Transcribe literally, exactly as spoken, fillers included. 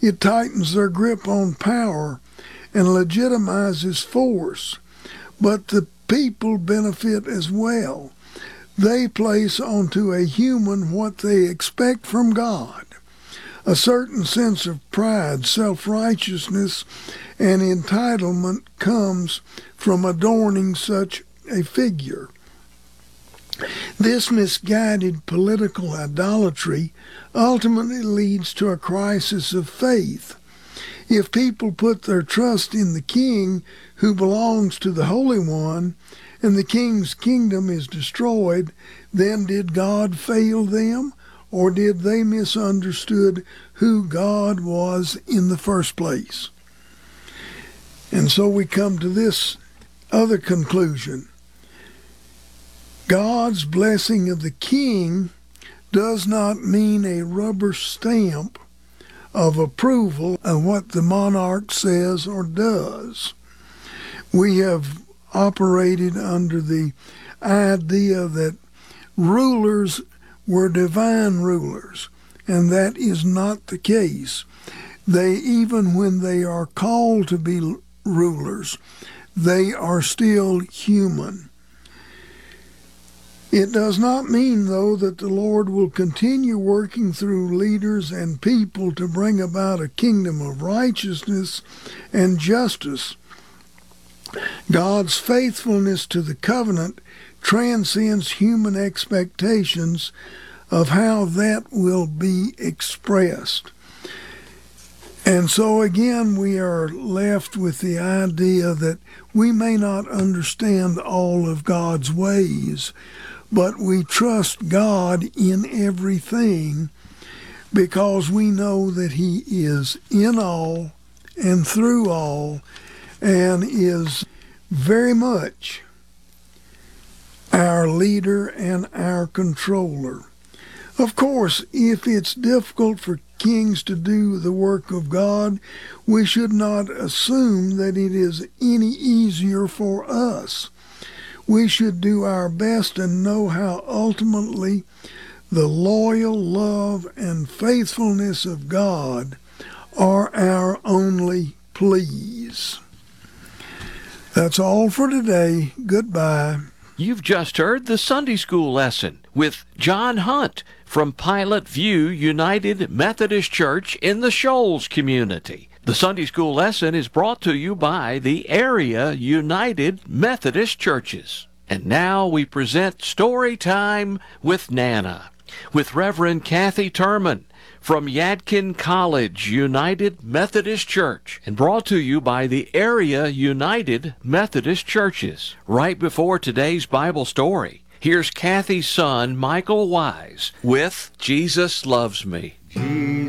It tightens their grip on power and legitimizes force. But the people benefit as well. They place onto a human what they expect from God. A certain sense of pride, self-righteousness, and entitlement comes from adorning such a figure. This misguided political idolatry ultimately leads to a crisis of faith. If people put their trust in the king who belongs to the Holy One, and the king's kingdom is destroyed, then did God fail them, or did they misunderstood who God was in the first place? And so we come to this other conclusion. God's blessing of the king does not mean a rubber stamp of approval of what the monarch says or does. We have operated under the idea that rulers were divine rulers, and that is not the case. They, even when they are called to be rulers, they are still human. It does not mean, though, that the Lord will continue working through leaders and people to bring about a kingdom of righteousness and justice. God's faithfulness to the covenant transcends human expectations of how that will be expressed. And so again, we are left with the idea that we may not understand all of God's ways, but we trust God in everything because we know that He is in all and through all and is very much our leader and our controller. Of course, if it's difficult for kings to do the work of God, we should not assume that it is any easier for us. We should do our best and know how ultimately the loyal love and faithfulness of God are our only pleas. That's all for today. Goodbye. You've just heard the Sunday School lesson with John Hunt from Pilot View United Methodist Church in the Shoals community. The Sunday School lesson is brought to you by the Area United Methodist Churches. And now we present Story Time with Nana, with Reverend Kathy Turman from Yadkin College United Methodist Church, and brought to you by the Area United Methodist Churches. Right before today's Bible story, here's Kathy's son, Michael Wise, with Jesus Loves Me. Jesus